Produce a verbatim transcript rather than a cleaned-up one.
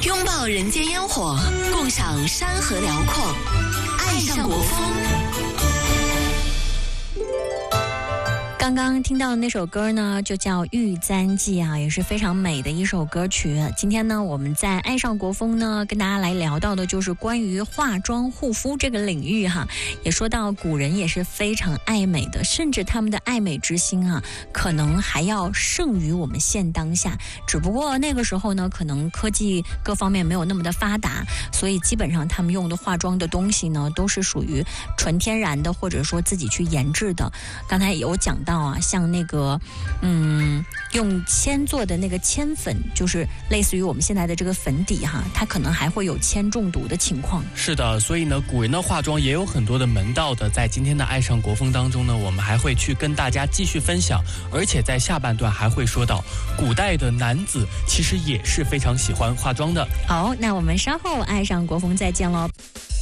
拥抱人间烟火，共赏山河辽阔，爱上国风。 刚刚听到的那首歌呢，就叫《玉簪记》啊，也是非常美的一首歌曲。今天呢，我们在爱上国风呢，跟大家来聊到的就是关于化妆护肤这个领域哈。也说到古人也是非常爱美的，甚至他们的爱美之心啊，可能还要胜于我们现当下。只不过那个时候呢，可能科技各方面没有那么的发达，所以基本上他们用的化妆的东西呢，都是属于纯天然的，或者说自己去研制的。刚才有讲到啊，像那个嗯用铅做的那个铅粉，就是类似于我们现在的这个粉底哈，它可能还会有铅中毒的情况。 是的，所以呢古人的化妆也有很多的门道的。在今天的爱上国风当中呢，我们还会去跟大家继续分享，而且在下半段还会说到古代的男子其实也是非常喜欢化妆的。 好，那我们稍后爱上国风再见喽。